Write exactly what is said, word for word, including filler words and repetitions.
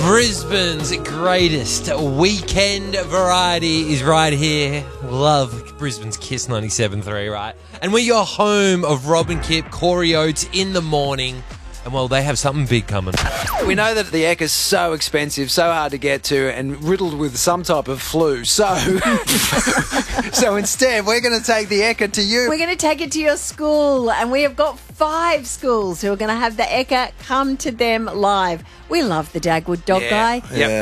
Brisbane's greatest weekend variety is right here. Love Brisbane's Kiss ninety-seven point three, right? And we're your home of Rob and Kip, Corey Oates in the morning. And, well, they have something big coming. We know that the Ekka's so expensive, so hard to get to, and riddled with some type of flu. So, so instead, we're going to take the Ekka to you. We're going to take it to your school, and we have got five schools who are going to have the Ekka come to them live. We love the Dagwood Dog Yeah. Guy. Yep.